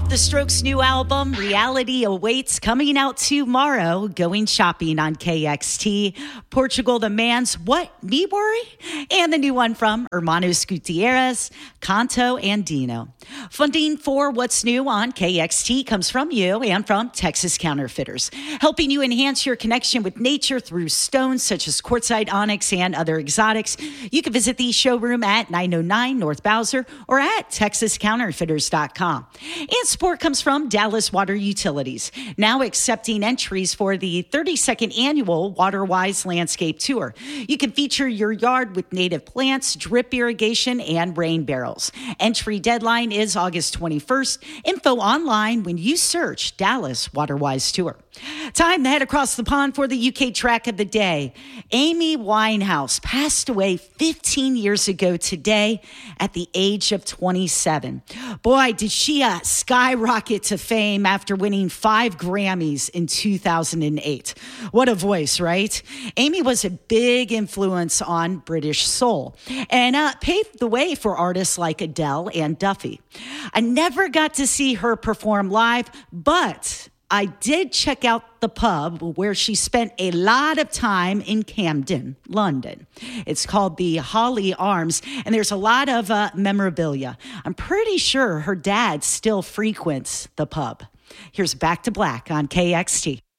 Off the Strokes' new album, Reality Awaits, coming out tomorrow. Going shopping on KXT. Portugal the Man's What Me Worry? And the new one from Hermanos Gutierrez, Canto and Dino. Funding for What's New on KXT comes from you and from Texas Counterfeiters, helping you enhance your connection with nature through stones such as quartzite, onyx, and other exotics. You can visit the showroom at 909 North Bowser or at TexasCounterfeiters.com. And support comes from Dallas Water Utilities, now accepting entries for the 32nd annual WaterWise Landscape Tour. You can feature your yard with native plants, drip irrigation, and rain barrels. Entry deadline is August 21st. Info online when you search Dallas WaterWise Tour. Time to head across the pond for the UK track of the day. Amy Winehouse passed away 15 years ago today at the age of 27. Boy, did she skyrocket to fame after winning 5 Grammys in 2008. What a voice, right? Amy was a big influence on British soul and paved the way for artists like Adele and Duffy. I never got to see her perform live, but I did check out the pub where she spent a lot of time in Camden, London. It's called the Holly Arms, and there's a lot of memorabilia. I'm pretty sure her dad still frequents the pub. Here's Back to Black on KXT.